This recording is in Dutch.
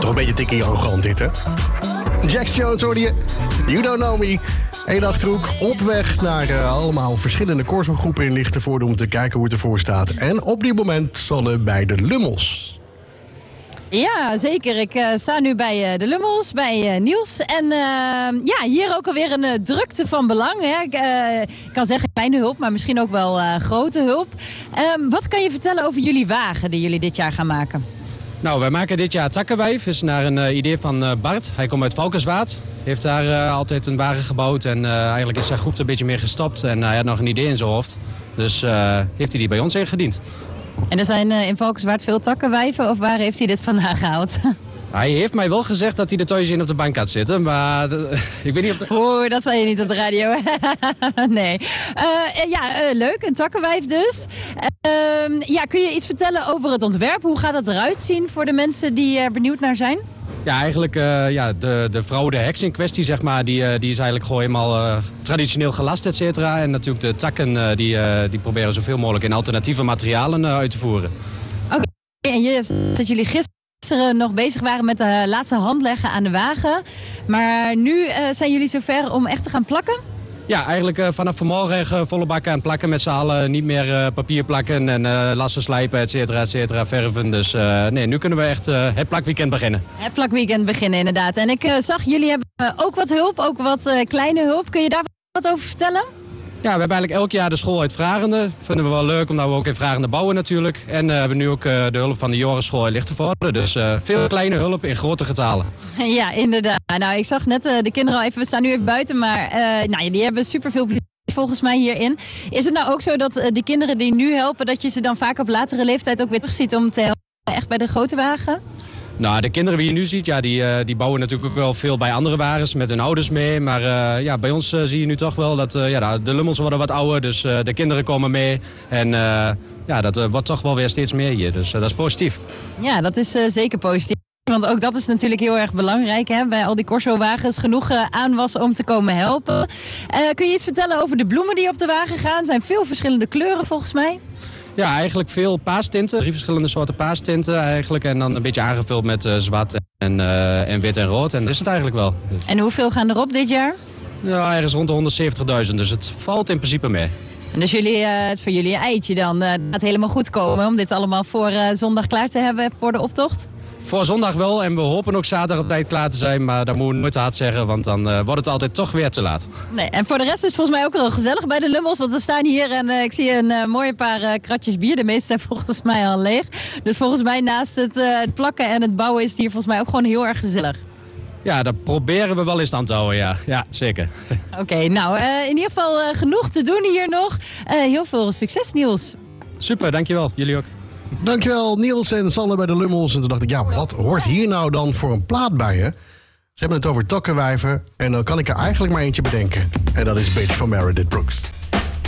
Toch een beetje tikkie arrogant dit, hè? Jax Jones hoorde je. You Don't Know Me. Eén Achterhoek op weg naar allemaal verschillende Corso-groepen in Lichtenvoorde om te kijken hoe het ervoor staat. En op dit moment Sanne bij de Lummels. Ja, zeker. Ik sta nu bij de Lummels, bij Niels. En hier ook alweer een drukte van belang. Hè. Ik kan zeggen kleine hulp, maar misschien ook wel grote hulp. Wat kan je vertellen over jullie wagen die jullie dit jaar gaan maken? Nou, wij maken dit jaar Takkenwijf. Is naar een idee van Bart. Hij komt uit Valkenswaard. Heeft daar altijd een wagen gebouwd. En eigenlijk is zijn groep er een beetje meer gestopt. En hij had nog een idee in zijn hoofd. Dus heeft hij die bij ons ingediend. En er zijn in Valkenswaard veel takkenwijven, of waar heeft hij dit vandaan gehaald? Hij heeft mij wel gezegd dat hij er thuis in op de bank had zitten, maar ik weet niet of... Oeh, dat zei je niet op de radio. Nee. Leuk, een takkenwijf dus. Kun je iets vertellen over het ontwerp? Hoe gaat het eruit zien voor de mensen die er benieuwd naar zijn? Ja, eigenlijk de vrouw, de heks in kwestie, zeg maar, die is eigenlijk gewoon helemaal traditioneel gelast, et cetera. En natuurlijk de takken, die proberen zoveel mogelijk in alternatieve materialen uit te voeren. Oké, en je zegt dat jullie gisteren nog bezig waren met de laatste handleggen aan de wagen. Maar nu zijn jullie zover om echt te gaan plakken? Ja, eigenlijk vanaf vanmorgen volle bakken aan plakken met z'n allen. Niet meer papier plakken en lassen slijpen, et cetera, verven. Dus nu kunnen we echt het plakweekend beginnen. Het plakweekend beginnen, inderdaad. En ik zag, jullie hebben ook wat hulp, ook wat kleine hulp. Kun je daar wat over vertellen? Ja, we hebben eigenlijk elk jaar de school uit Vragende. Vinden we wel leuk, omdat we ook in Vragende bouwen natuurlijk. En we hebben nu ook de hulp van de Jorenschool in Lichtenvoorde. Dus veel kleine hulp in grote getalen. Ja, inderdaad. Nou, ik zag net de kinderen al even, we staan nu even buiten, maar die hebben superveel plezier volgens mij hierin. Is het nou ook zo dat de kinderen die nu helpen, dat je ze dan vaak op latere leeftijd ook weer terugziet om te helpen echt bij de grote wagen? Nou, de kinderen die je nu ziet, ja, die bouwen natuurlijk ook wel veel bij andere wagens met hun ouders mee. Maar bij ons zie je nu toch wel dat de Lummels worden wat ouder, dus de kinderen komen mee. En dat wordt toch wel weer steeds meer hier, dus dat is positief. Ja, dat is zeker positief. Want ook dat is natuurlijk heel erg belangrijk, hè? Bij al die Corso-wagens genoeg aanwas om te komen helpen. Kun je iets vertellen over de bloemen die op de wagen gaan? Er zijn veel verschillende kleuren volgens mij. Ja, eigenlijk veel paastinten. 3 verschillende soorten paastinten eigenlijk. En dan een beetje aangevuld met zwart en wit en rood. En dat is het eigenlijk wel. Dus. En hoeveel gaan erop dit jaar? Ja, ergens rond de 170.000. Dus het valt in principe mee. En dus het is voor jullie een eitje dan. Het gaat helemaal goed komen om dit allemaal voor zondag klaar te hebben voor de optocht? Voor zondag wel en we hopen ook zaterdag op tijd klaar te zijn. Maar dat moeten we nooit te hard zeggen, want dan wordt het altijd toch weer te laat. Nee, en voor de rest is het volgens mij ook wel gezellig bij de Lummels. Want we staan hier en ik zie een mooie paar kratjes bier. De meeste zijn volgens mij al leeg. Dus volgens mij naast het plakken en het bouwen is het hier volgens mij ook gewoon heel erg gezellig. Ja, dat proberen we wel in stand te houden, ja. Ja, zeker. Oké, in ieder geval genoeg te doen hier nog. Heel veel succes, Niels. Super, dankjewel. Jullie ook. Dankjewel Niels en Sanne bij de Lummels. En toen dacht ik, wat hoort hier nou dan voor een plaat bij je? Ze hebben het over takkenwijven en dan kan ik er eigenlijk maar eentje bedenken. En dat is Bitch van Meredith Brooks.